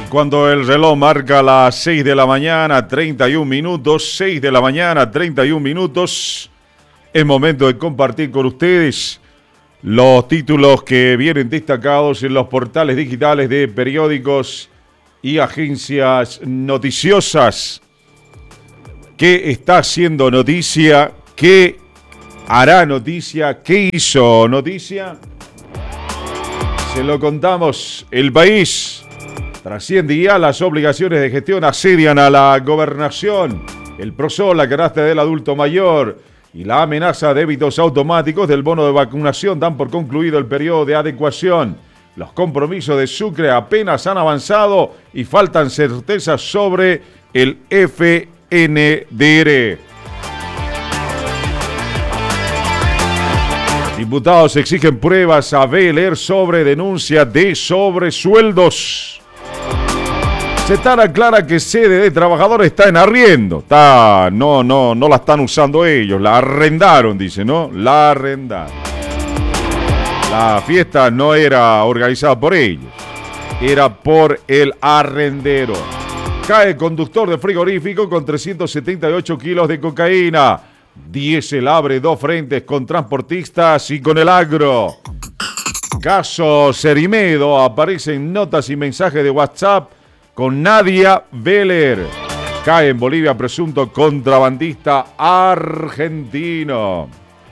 Cuando el reloj marca las 6 de la mañana, 31 minutos, 6 de la mañana, 31 minutos, es momento de compartir con ustedes los títulos que vienen destacados en los portales digitales de periódicos y agencias noticiosas. ¿Qué está haciendo noticia? ¿Qué hará noticia? ¿Qué hizo noticia? Se lo contamos. El País trasciende ya las obligaciones de gestión, asedian a la gobernación. El PROSOL, la canasta del adulto mayor y la amenaza de débitos automáticos del bono de vacunación dan por concluido el periodo de adecuación. Los compromisos de Sucre apenas han avanzado y faltan certezas sobre el FNDR. Diputados exigen pruebas a Veler sobre denuncia de sobresueldos. Setara aclara que sede de trabajadores está en arriendo. No la están usando ellos, la arrendaron, dice, ¿no? La arrendaron. La fiesta no era organizada por ellos, era por el arrendero. Cae conductor de frigorífico con 378 kilos de cocaína. Diesel abre dos frentes con transportistas y con el agro. Caso Cerimedo, aparecen notas y mensajes de WhatsApp con Nadia Veler. Cae en Bolivia presunto contrabandista argentino.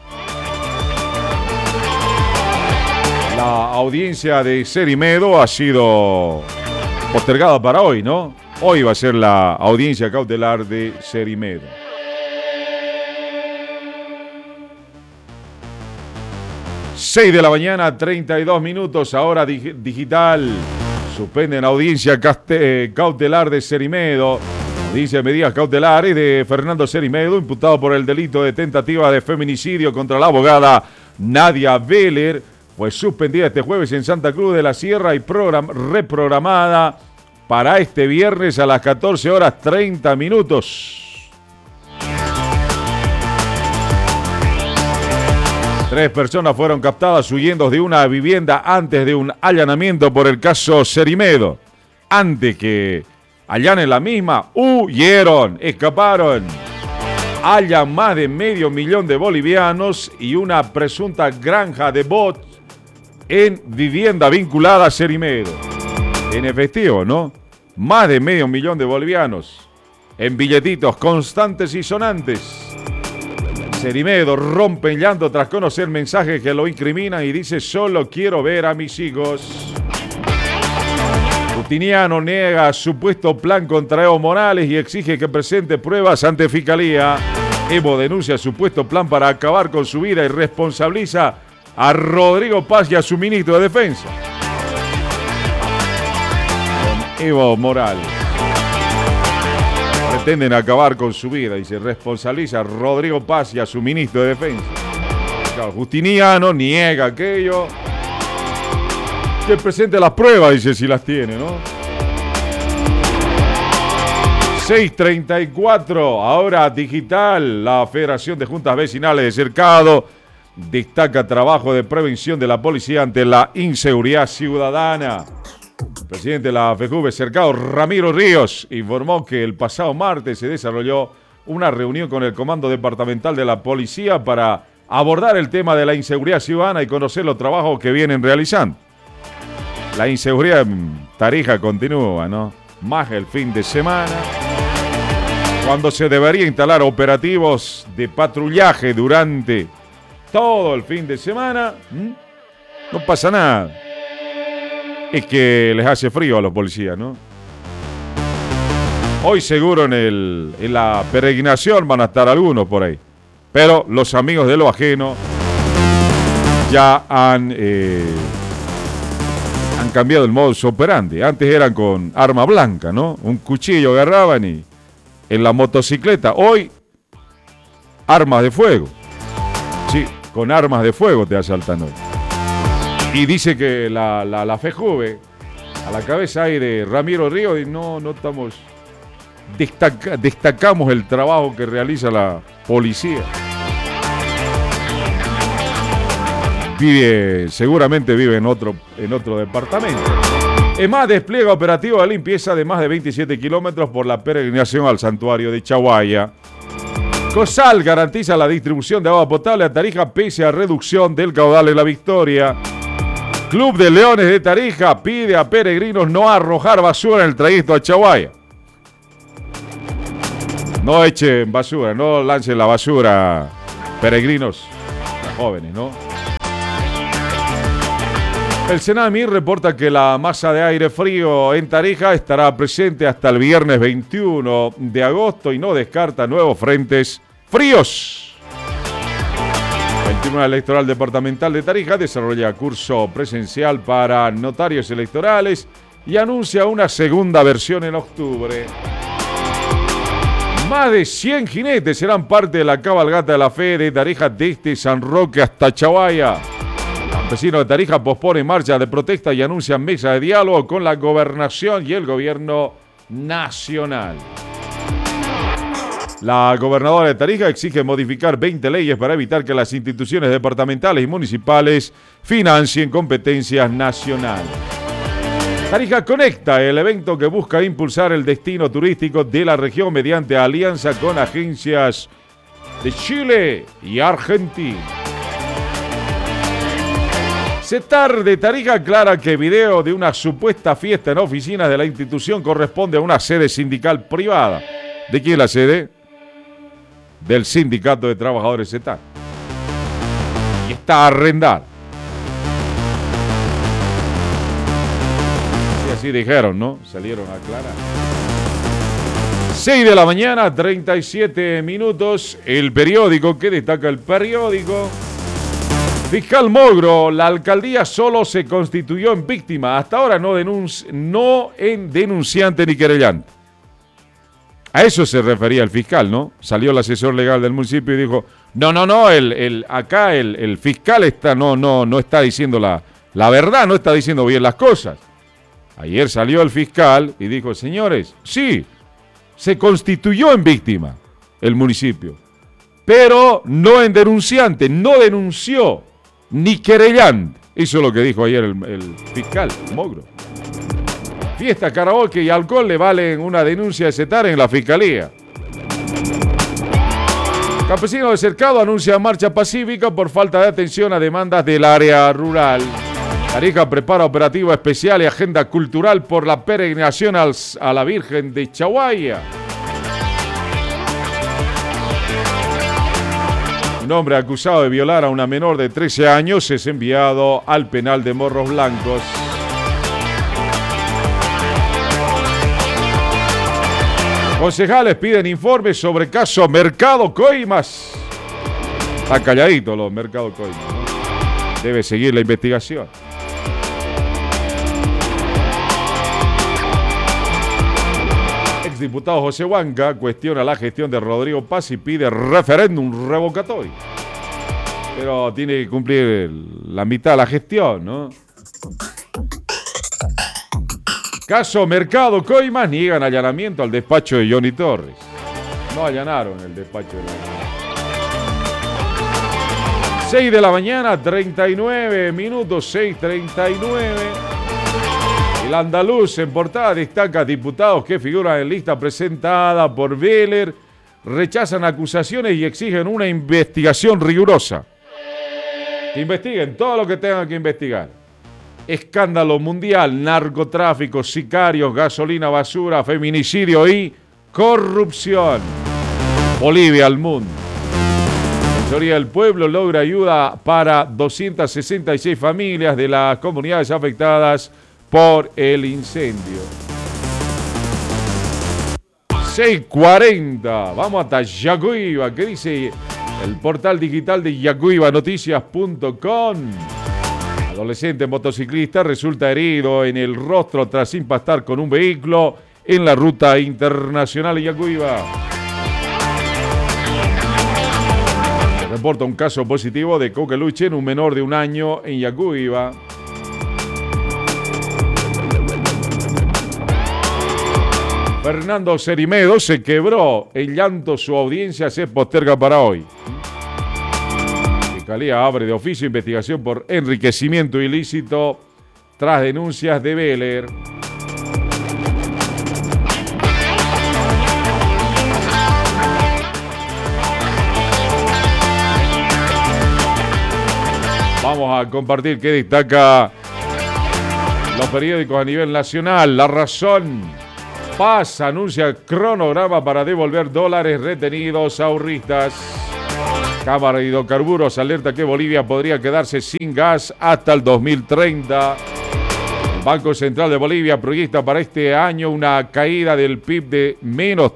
La audiencia de Cerimedo ha sido postergada para hoy, ¿no? Hoy va a ser la audiencia cautelar de Cerimedo. Seis de la mañana, 32 minutos, ahora digital. Suspenden audiencia cautelar de Cerimedo. Audiencia de medidas cautelares de Fernando Cerimedo, imputado por el delito de tentativa de feminicidio contra la abogada Nadia Veler. Fue suspendida este jueves en Santa Cruz de la Sierra y reprogramada para este viernes a las 14 horas 30 minutos. 3 personas fueron captadas huyendo de una vivienda antes de un allanamiento por el caso Cerimedo. Antes que allanen la misma, huyeron, escaparon. Hallan más de 500.000 de bolivianos y una presunta granja de bots en vivienda vinculada a Cerimedo. En efectivo, ¿no? Más de 500.000 de bolivianos en billetitos constantes y sonantes. Cerimedo rompe en llanto tras conocer mensajes que lo incriminan y dice: solo quiero ver a mis hijos. Justiniano niega supuesto plan contra Evo Morales y exige que presente pruebas ante Fiscalía. Evo denuncia supuesto plan para acabar con su vida y responsabiliza a Rodrigo Paz y a su ministro de Defensa. Con Evo Morales pretenden acabar con su vida y se responsabiliza a Rodrigo Paz y a su ministro de Defensa. Claro, Justiniano niega aquello. Que presente las pruebas, dice, si las tiene, ¿no? 6:34, ahora digital. La Federación de Juntas Vecinales de Cercado destaca trabajo de prevención de la policía ante la inseguridad ciudadana. El presidente de la FEJUVE Cercado, Ramiro Ríos, informó que el pasado martes se desarrolló una reunión con el Comando Departamental de la Policía para abordar el tema de la inseguridad ciudadana y conocer los trabajos que vienen realizando. La inseguridad en Tarija continúa, ¿no? Más el fin de semana, cuando se debería instalar operativos de patrullaje durante todo el fin de semana, no pasa nada. Es que les hace frío a los policías, ¿no? Hoy seguro en la peregrinación van a estar algunos por ahí. Pero los amigos de lo ajeno ya han cambiado el modus operandi. Antes eran con arma blanca, ¿no? Un cuchillo agarraban y en la motocicleta. Hoy, armas de fuego. Sí, con armas de fuego te asaltan hoy. Y dice que la FEJUVE, a la cabeza ahí de Ramiro Ríos, no estamos... Destacamos el trabajo que realiza la policía. Seguramente vive en otro departamento. EMAD despliega operativo de limpieza de más de 27 kilómetros por la peregrinación al santuario de Chaguaya. COSAL garantiza la distribución de agua potable a Tarija pese a reducción del caudal de la Victoria. Club de Leones de Tarija pide a peregrinos no arrojar basura en el trayecto a Chaguaya. No echen basura, no lancen la basura, peregrinos, jóvenes, ¿no? El Senami reporta que la masa de aire frío en Tarija estará presente hasta el viernes 21 de agosto y no descarta nuevos frentes fríos. El Tribunal Electoral Departamental de Tarija desarrolla curso presencial para notarios electorales y anuncia una segunda versión en octubre. Más de 100 jinetes serán parte de la cabalgata de la fe de Tarija desde San Roque hasta Chaguaya. Campesinos de Tarija posponen marcha de protesta y anuncian mesa de diálogo con la gobernación y el gobierno nacional. La gobernadora de Tarija exige modificar 20 leyes para evitar que las instituciones departamentales y municipales financien competencias nacionales. Tarija Conecta, el evento que busca impulsar el destino turístico de la región mediante alianza con agencias de Chile y Argentina. CETAR de Tarija aclara que video de una supuesta fiesta en oficinas de la institución corresponde a una sede sindical privada. ¿De quién es la sede? Del Sindicato de Trabajadores CETAR. Y está arrendada. Y así dijeron, ¿no? Salieron a aclarar. 6 de la mañana, 37 minutos. El periódico, ¿qué destaca el periódico? Fiscal Mogro, la alcaldía solo se constituyó en víctima. Hasta ahora no en denunciante ni querellante. A eso se refería el fiscal, ¿no? Salió el asesor legal del municipio y dijo, no, acá el fiscal no está diciendo la verdad, no está diciendo bien las cosas. Ayer salió el fiscal y dijo, señores, sí, se constituyó en víctima el municipio, pero no en denunciante, no denunció ni querellante. Eso es lo que dijo ayer el fiscal Mogro. Fiesta, karaoke y alcohol le valen una denuncia de CETAR en la fiscalía. Campesinos de Cercado anuncian marcha pacífica por falta de atención a demandas del área rural. Tarija prepara operativo especial y agenda cultural por la peregrinación a la Virgen de Chaguaya. Un hombre acusado de violar a una menor de 13 años es enviado al penal de Morros Blancos. Concejales piden informes sobre caso Mercado Coimas. Está calladito los Mercado Coimas, ¿no? Debe seguir la investigación. Exdiputado José Huanca cuestiona la gestión de Rodrigo Paz y pide referéndum revocatorio. Pero tiene que cumplir la mitad de la gestión, ¿no? Caso Mercado Coimas, niegan allanamiento al despacho de Johnny Torres. No allanaron el despacho de la... 6 de la mañana, 39 minutos, 6:39. El andaluz en portada destaca diputados que figuran en lista presentada por Vélez, rechazan acusaciones y exigen una investigación rigurosa. Que investiguen todo lo que tengan que investigar. Escándalo mundial, narcotráfico, sicarios, gasolina basura, feminicidio y corrupción. Bolivia al mundo. La mayoría del pueblo logra ayuda para 266 familias de las comunidades afectadas por el incendio. 6:40. Vamos hasta Yacuiba. ¿Qué dice el portal digital de yacuibanoticias.com? Adolescente motociclista resulta herido en el rostro tras impactar con un vehículo en la ruta internacional de Yacuiba. Reporta un caso positivo de coqueluche en un menor de 1 año en Yacuiba. Fernando Cerimedo se quebró en llanto, su audiencia se posterga para hoy. La Fiscalía abre de oficio investigación por enriquecimiento ilícito tras denuncias de Vélez. Vamos a compartir qué destaca los periódicos a nivel nacional. La Razón. Paz anuncia cronograma para devolver dólares retenidos a ahorristas. Cámara de Hidrocarburos alerta que Bolivia podría quedarse sin gas hasta el 2030. El Banco Central de Bolivia proyecta para este año una caída del PIB de menos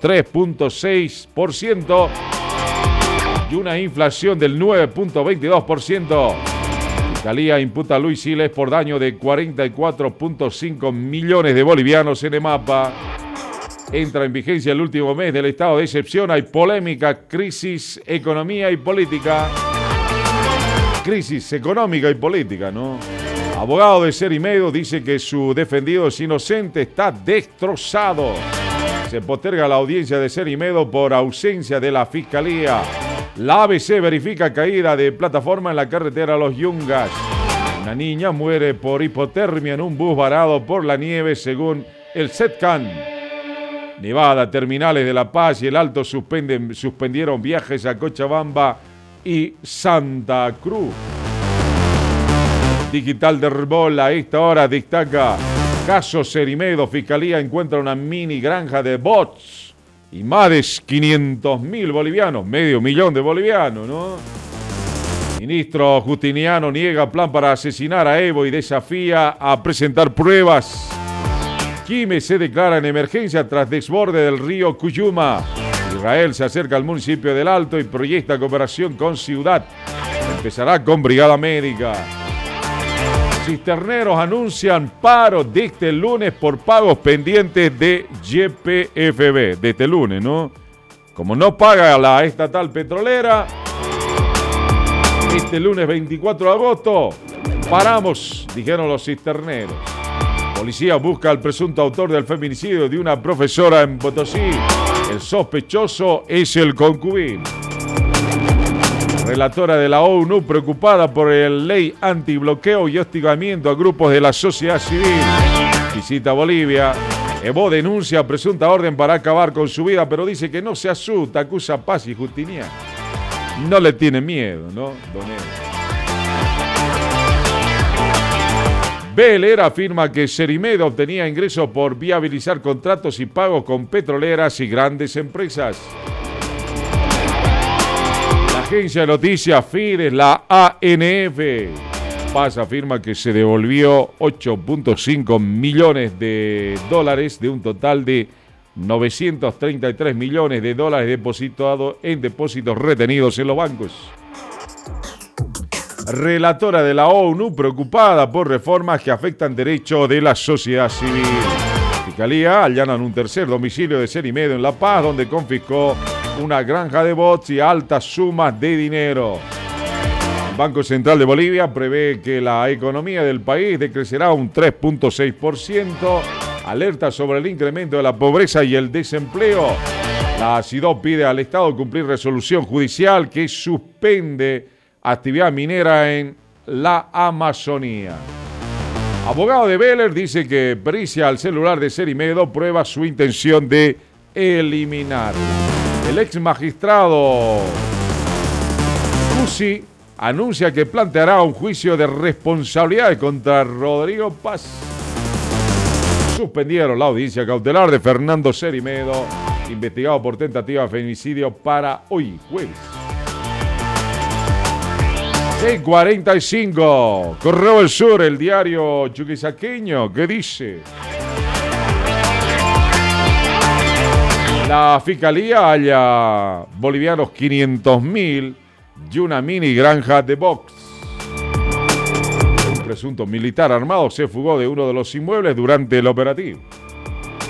3.6% y una inflación del 9.22%. Fiscalía imputa a Luis Siles por daño de 44.5 millones de bolivianos en EMAPA. Entra en vigencia el último mes del estado de excepción. Hay polémica, crisis, economía y política. Crisis económica y política, ¿no? Abogado de Serimedo dice que su defendido es inocente, está destrozado. Se posterga la audiencia de Serimedo por ausencia de la fiscalía. La ABC verifica caída de plataforma en la carretera Los Yungas. Una niña muere por hipotermia en un bus varado por la nieve, según el SETCAN. Nevada, terminales de La Paz y el Alto suspendieron viajes a Cochabamba y Santa Cruz. Digital de Herbol a esta hora destaca caso Serimedo. Fiscalía encuentra una mini granja de bots y más de 500.000 bolivianos, medio millón de bolivianos, ¿no? Ministro Justiniano niega plan para asesinar a Evo y desafía a presentar pruebas. Quime se declara en emergencia tras desborde del río Cuyuma. Israel se acerca al municipio del Alto y proyecta cooperación con Ciudad. Empezará con brigada médica. Cisterneros anuncian paro de este lunes por pagos pendientes de YPFB. De este lunes, ¿no? Como no paga la estatal petrolera, este lunes 24 de agosto, paramos, dijeron los cisterneros. Policía busca al presunto autor del feminicidio de una profesora en Potosí. El sospechoso es el concubino. Relatora de la ONU preocupada por la ley antibloqueo y hostigamiento a grupos de la sociedad civil. Visita Bolivia. Evo denuncia presunta orden para acabar con su vida, pero dice que no se asusta, acusa a Paz y Justiniano. No le tiene miedo, ¿no, don Evo? Vélez afirma que Serimedo obtenía ingresos por viabilizar contratos y pagos con petroleras y grandes empresas. Agencia de noticias Fides, la ANF. Paz afirma que se devolvió 8.5 millones de dólares de un total de 933 millones de dólares depositados en depósitos retenidos en los bancos. Relatora de la ONU preocupada por reformas que afectan derechos de la sociedad civil. Fiscalía allanan un tercer domicilio de Serimedo en La Paz, donde confiscó una granja de bots y altas sumas de dinero. El Banco Central de Bolivia prevé que la economía del país decrecerá un 3.6%. Alerta sobre el incremento de la pobreza y el desempleo. La CIDO pide al Estado cumplir resolución judicial que suspende actividad minera en la Amazonía. Abogado de Vélez dice que pericia al celular de Serimedo prueba su intención de eliminarlo. El ex magistrado Cusi anuncia que planteará un juicio de responsabilidad contra Rodrigo Paz. Suspendieron la audiencia cautelar de Fernando Serimedo, investigado por tentativa de feminicidio, para hoy, jueves. 6:45, Correo del Sur, el diario chuquisaqueño, ¿qué dice? La fiscalía halla bolivianos 500.000 y una mini granja de box. Un presunto militar armado se fugó de uno de los inmuebles durante el operativo.